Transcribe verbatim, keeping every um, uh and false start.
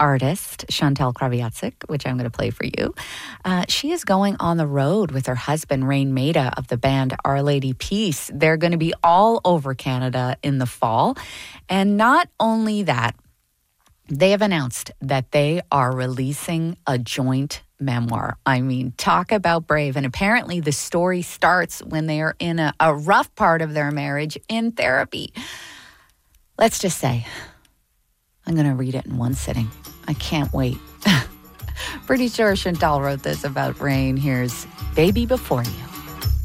artist, Chantal Kraviatsik, which I'm going to play for you. Uh, she is going on the road with her husband, Rain Maida, of the band Our Lady Peace. They're going to be all over Canada in the fall. And not only that, they have announced that they are releasing a joint memoir. I mean, talk about brave. And apparently the story starts when they are in a, a rough part of their marriage in therapy. Let's just say, I'm going to read it in one sitting. I can't wait. Pretty sure Chantal wrote this about Rain. Here's Baby Before You.